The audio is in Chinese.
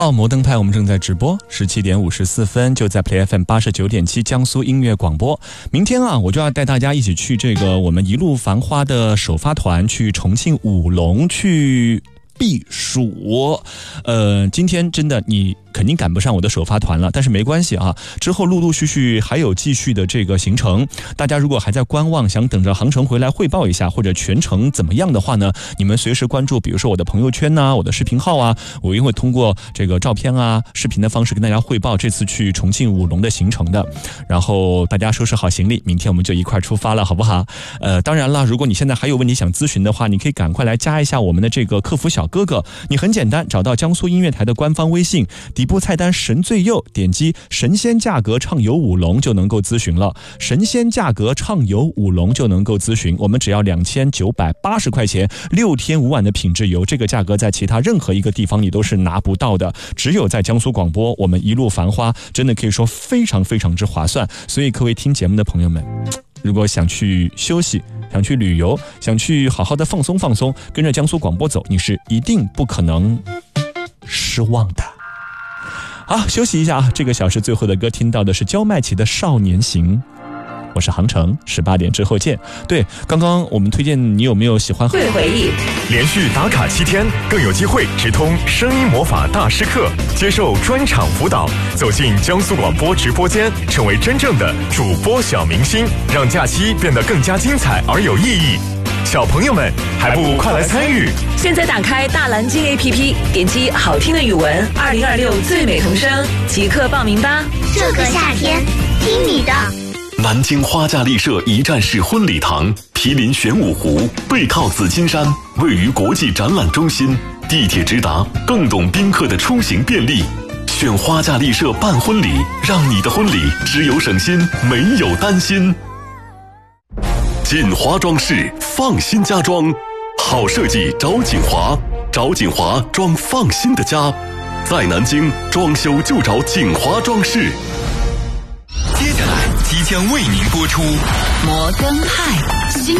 摩登派我们正在直播，17点54分，就在 Play FM 89.7江苏音乐广播。明天啊，我就要带大家一起去这个我们一路繁花的首发团，去重庆武隆去避暑。今天真的你肯定赶不上我的首发团了，但是没关系啊，之后陆陆续续还有继续的这个行程。大家如果还在观望，想等着航程回来汇报一下，或者全程怎么样的话呢，你们随时关注，比如说我的朋友圈啊，我的视频号啊，我也会通过这个照片啊、视频的方式跟大家汇报这次去重庆武隆的行程的。然后大家收拾好行李，明天我们就一块出发了，好不好？当然了，如果你现在还有问题想咨询的话，你可以赶快来加一下我们的这个客服小哥哥。你很简单，找到江苏音乐台的官方微信，底部菜单神最右，点击神仙价格畅游武隆就能够咨询了。神仙价格畅游武隆就能够咨询，我们只要2980块钱，6天5晚的品质游，这个价格在其他任何一个地方你都是拿不到的，只有在江苏广播，我们一路繁花，真的可以说非常非常之划算。所以各位听节目的朋友们，如果想去休息，想去旅游，想去好好的放松放松，跟着江苏广播走，你是一定不可能失望的。好，休息一下啊！这个小时最后的歌听到的是焦麦琪的《少年行》。我是航程，18点之后见。对，刚刚我们推荐，你有没有喜欢回忆？ 连续打卡7天，更有机会直通声音魔法大师课，接受专场辅导，走进江苏广播直播间，成为真正的主播小明星，让假期变得更加精彩而有意义。小朋友们还不快来参与？ 现在打开大蓝鲸 APP， 点击好听的语文2026最美童声，即刻报名吧！ 这个夏天听你的。 南京花架丽舍一站式婚礼堂，毗邻玄武湖，背靠紫金山，位于国际展览中心，地铁直达，更懂宾客的出行便利。选花架丽舍办婚礼，让你的婚礼只有省心，没有担心。锦华装饰，放心家装，好设计找锦华，找锦华装放心的家。在南京装修就找锦华装饰。 接下来即将为您播出摩登派新